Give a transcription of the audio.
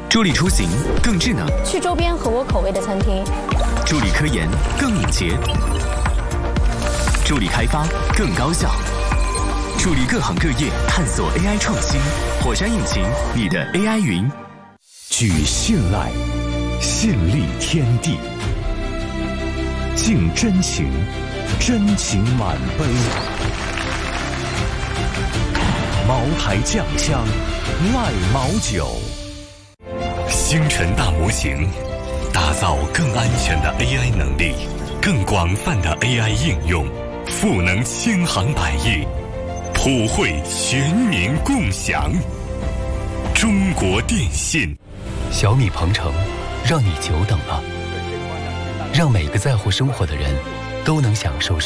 助力出行更智能， 去周边合我口味的餐厅； 助力科研更敏捷，助力开发更高效，助力各行各业探索 AI 创新。火山引擎，你的 AI 云。 举信赖，信立天地；敬真情，真情满杯。茅台酱香，赖茅酒。星辰大模型，打造更安全的 AI 能力，更广泛的 AI 应用，赋能千行百业，普惠全民共享。中国电信， 小米鹏程，让你久等了，让每个在乎生活的人都能享受